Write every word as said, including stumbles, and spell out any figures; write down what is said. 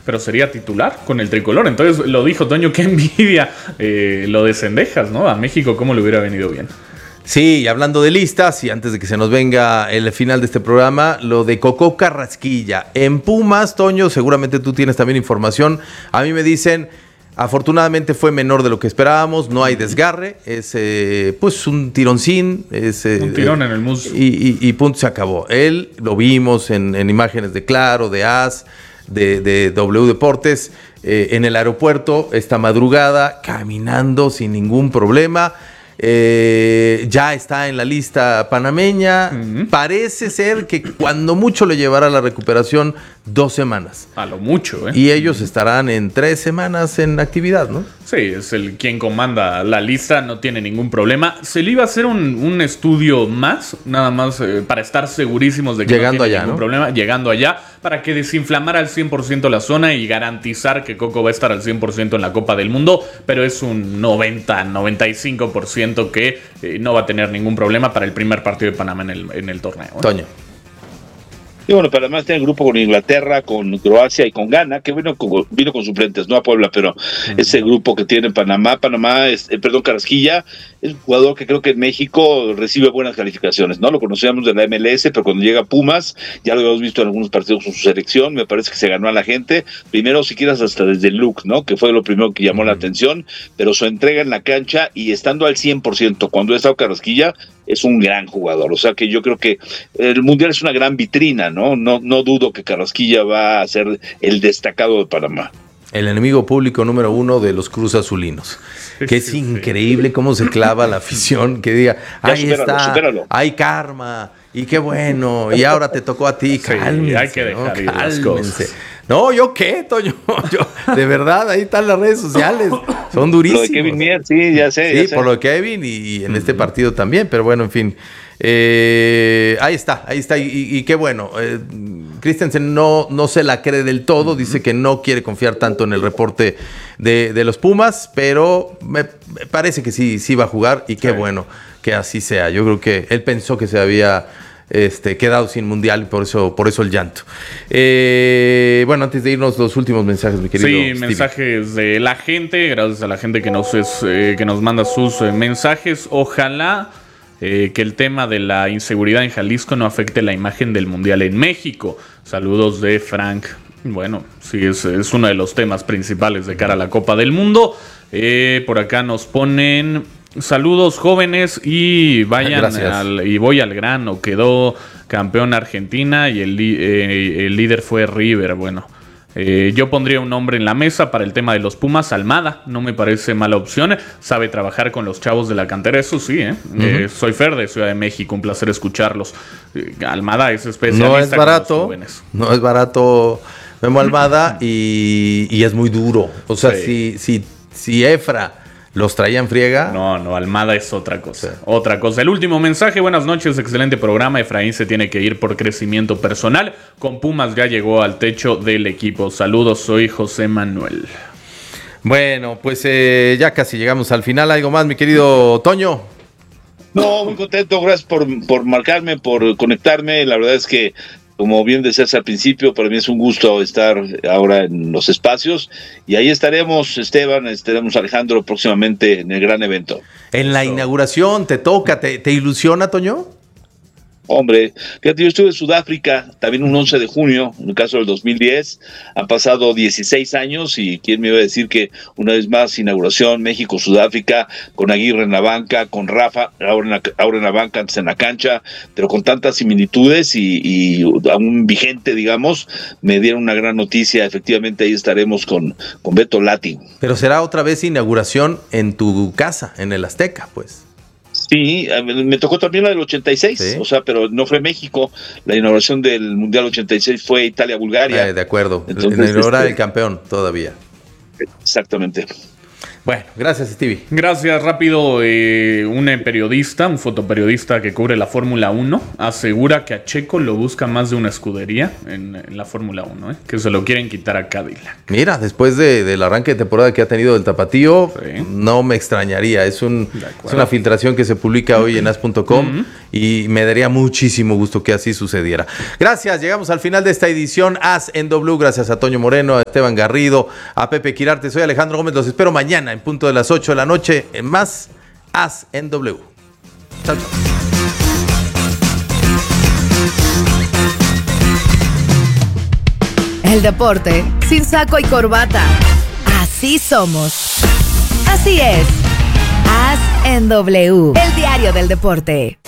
pero sería titular con el tricolor. Entonces lo dijo Toño, qué envidia eh, lo de Cendejas, ¿no? A México, ¿cómo le hubiera venido bien? Sí, y hablando de listas, y antes de que se nos venga el final de este programa, lo de Cocó Carrasquilla. En Pumas, Toño, seguramente tú tienes también información. A mí me dicen, afortunadamente fue menor de lo que esperábamos, no hay desgarre, es eh, pues un tironcín. Es, eh, un tirón en el muslo. Y, y, y punto, se acabó. Él lo vimos en, en imágenes de Claro, de A S, de, de W Deportes, eh, en el aeropuerto, esta madrugada, caminando sin ningún problema. Eh, ya está en la lista panameña. Uh-huh. Parece ser que cuando mucho le llevará la recuperación dos semanas. A lo mucho, ¿eh? Y ellos estarán en tres semanas en actividad, ¿no? Sí, es el quien comanda la lista, no tiene ningún problema. Se le iba a hacer un, un estudio más, nada más eh, para estar segurísimos de que llegando no tiene allá, ningún ¿no? problema, llegando allá, para que desinflamara al cien por ciento la zona y garantizar que Coco va a estar al cien por ciento en la Copa del Mundo, pero es un noventa, noventa y cinco por ciento que eh, no va a tener ningún problema para el primer partido de Panamá en el, en el torneo, ¿eh? Toño. Y bueno, pero además tiene el grupo con Inglaterra, con Croacia y con Ghana, que vino con, vino con suplentes, no a Puebla, pero uh-huh. ese grupo que tiene Panamá, Panamá, es, eh, perdón, Carrasquilla, es un jugador que creo que en México recibe buenas calificaciones, ¿no? Lo conocíamos de la M L S, pero cuando llega a Pumas, ya lo habíamos visto en algunos partidos con su selección, me parece que se ganó a la gente, primero si quieres hasta desde el look, ¿no? Que fue lo primero que llamó uh-huh. la atención, pero su entrega en la cancha y estando al cien por ciento, cuando ha estado Carrasquilla, es un gran jugador, o sea que yo creo que el Mundial es una gran vitrina, ¿no? No, no dudo que Carrasquilla va a ser el destacado de Panamá. El enemigo público número uno de los Cruz Azulinos. Que es increíble cómo se clava la afición, que diga, ahí supéralo, está, supéralo. Hay karma, y qué bueno, y ahora te tocó a ti, cálmense, sí, hay que dejar ¿no? ir las cosas. No, ¿yo qué, Toño? Yo, de verdad, ahí están las redes sociales, son durísimos. Lo de Kevin Mier, sí, ya sé. Sí, ya sé. por lo de Kevin y, y en uh-huh. este partido también, pero bueno, en fin. Eh, ahí está, ahí está, y, y, y qué bueno. Eh, Christensen no, no se la cree del todo, uh-huh. dice que no quiere confiar tanto en el reporte de, de los Pumas, pero me, me parece que sí, sí va a jugar y qué sí. bueno que así sea. Yo creo que él pensó que se había este, quedado sin mundial y por eso, por eso el llanto. Eh, bueno, antes de irnos, los últimos mensajes, mi querido Sí, Stevie. mensajes de la gente, gracias a la gente que nos, es, eh, que nos manda sus eh, mensajes. Ojalá Eh, que el tema de la inseguridad en Jalisco no afecte la imagen del Mundial en México. Saludos de Frank. Bueno, sí, es, es uno de los temas principales de cara a la Copa del Mundo. Eh, por acá nos ponen saludos jóvenes y vayan al, y voy al grano. Quedó campeón Argentina y el, eh, el líder fue River. Bueno, Eh, yo pondría un nombre en la mesa para el tema de los Pumas. Almada, no me parece mala opción. Sabe trabajar con los chavos de la cantera, eso sí, ¿eh? Uh-huh. eh soy Fer de Ciudad de México, un placer escucharlos. Eh, Almada es especialista. No es barato, no es barato Memo Almada y, y es muy duro. O sea, sí. si, si, si Efra los traía en friega. No, no, Almada es otra cosa. Sí. Otra cosa. El último mensaje. Buenas noches, excelente programa. Efraín se tiene que ir por crecimiento personal. Con Pumas ya llegó al techo del equipo. Saludos, soy José Manuel. Bueno, pues eh, ya casi llegamos al final. ¿Algo más, mi querido Toño? No, muy contento. Gracias por, por marcarme, por conectarme. La verdad es que, como bien decías al principio, para mí es un gusto estar ahora en los espacios y ahí estaremos, Esteban, estaremos Alejandro próximamente en el gran evento. En la Eso. inauguración, ¿te toca? ¿Te, te ilusiona, Toño? Hombre, fíjate, yo estuve en Sudáfrica también un once de junio, en el caso del dos mil diez, han pasado dieciséis años y quién me iba a decir que una vez más inauguración México-Sudáfrica, con Aguirre en la banca, con Rafa ahora en la, ahora en la banca, antes en la cancha, pero con tantas similitudes y, y aún vigente, digamos, me dieron una gran noticia, efectivamente ahí estaremos con, con Beto Lati. Pero será otra vez inauguración en tu casa, en el Azteca, pues. Sí, me tocó también la del ochenta y seis, ¿sí? O sea, pero no fue México. La inauguración del Mundial ochenta y seis fue Italia-Bulgaria. Eh, de acuerdo, Entonces, en el hora este... del campeón todavía. Exactamente. Bueno, gracias, Stevie. Gracias, rápido. Eh, un periodista, un fotoperiodista que cubre la Fórmula uno, asegura que a Checo lo busca más de una escudería en, en la Fórmula uno, ¿eh? Que se lo quieren quitar a Cadillac. Mira, después de, del arranque de temporada que ha tenido el Tapatío, sí. no me extrañaría. Es, un, es una filtración que se publica hoy en as punto com uh-huh. y me daría muchísimo gusto que así sucediera. Gracias, llegamos al final de esta edición As en W. Gracias a Toño Moreno, a Esteban Garrido, a Pepe Quirarte. Soy Alejandro Gómez, los espero mañana en punto de las ocho de la noche en más As en W. Chao, chao. El deporte sin saco y corbata. Así somos. Así es. As en W, el diario del deporte.